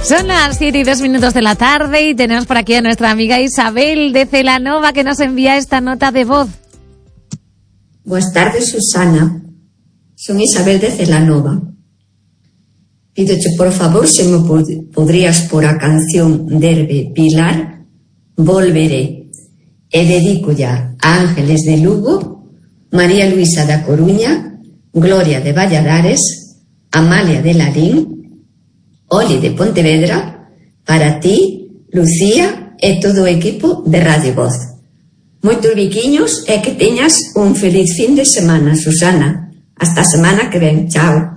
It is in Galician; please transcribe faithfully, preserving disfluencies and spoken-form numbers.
Son las siete y dos minutos de la tarde y tenemos por aquí a nuestra amiga Isabel de Celanova que nos envía esta nota de voz. Buenas tardes, Susana. Son Isabel de Celanova. Pídoche, por favor, se me pod- podrías por a canción Derbe Pilar, Volveré. E dedico ya a Ángeles de Lugo, María Luisa da Coruña, Gloria de Valladares, Amalia de Larín, Oli de Pontevedra, para ti, Lucía e todo o equipo de Radio Voz. Moitos biquiños e que teñas un feliz fin de semana, Susana. Hasta a semana que ven. Chao.